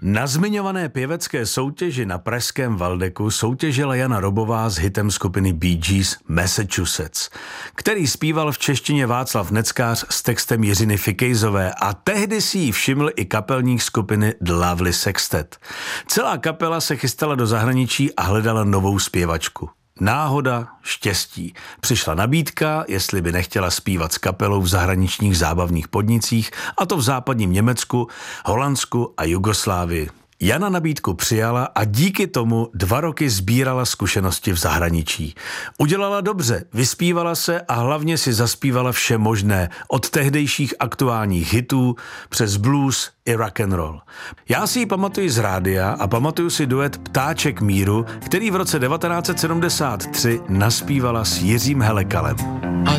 Na zmiňované pěvecké soutěži na pražském Valdeku soutěžila Jana Robová s hitem skupiny Bee Gees Massachusetts, který zpíval v češtině Václav Neckář s textem Jiřiny Fikejzové a tehdy si ji všiml i kapelník skupiny The Lovely Sextet. Celá kapela se chystala do zahraničí a hledala novou zpěvačku. Náhoda, štěstí. Přišla nabídka, jestli by nechtěla zpívat s kapelou v zahraničních zábavních podnicích, a to v západním Německu, Holandsku a Jugoslávii. Jana nabídku přijala a díky tomu 2 roky sbírala zkušenosti v zahraničí. Udělala dobře, vyspívala se a hlavně si zaspívala vše možné, od tehdejších aktuálních hitů přes blues i rock and roll. Já si ji pamatuji z rádia a pamatuju si duet Ptáček míru, který v roce 1973 naspívala s Jiřím Helekalem. A